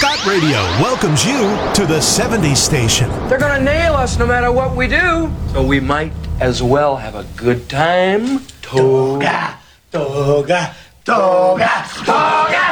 Scott Radio welcomes you to the 70s station. They're gonna nail us no matter what we do. So we might as well have a good time. Toga, toga, toga, toga.